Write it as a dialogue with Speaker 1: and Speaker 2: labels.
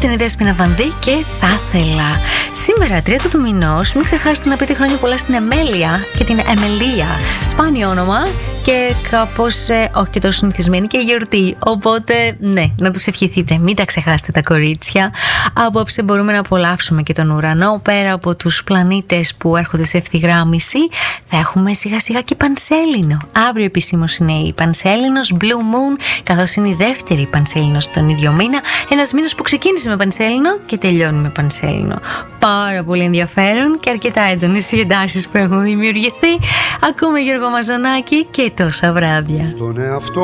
Speaker 1: ήταν η Δέσποινα Βανδύ και θα ήθελα. Σήμερα, 30 του μηνός, μην ξεχάσετε να πείτε χρόνια πολλά στην Εμέλεια και την Εμελία. Σπάνιο όνομα και κάπως όχι και τόσο συνηθισμένη και γιορτή. Οπότε, ναι, να τους ευχηθείτε. Μην τα ξεχάσετε τα κορίτσια. Απόψε μπορούμε να απολαύσουμε και τον ουρανό. Πέρα από τους πλανήτες που έρχονται σε ευθυγράμμιση, θα έχουμε σιγά σιγά και Πανσέλινο. Αύριο επισήμως είναι η Πανσέλινος, Blue Moon, καθώς είναι η δεύτερη Πανσέλινος τον ίδιο μήνα. Ένας μήνας που ξεκίνησε με Πανσέλινο και τελειώνει με Πανσέλινο. Πάρα πολύ ενδιαφέρον και αρκετά έντονες οι εντάσεις που έχουν δημιουργηθεί. Ακούμε Γιώργο Μαζονάκη και τόσα βράδια.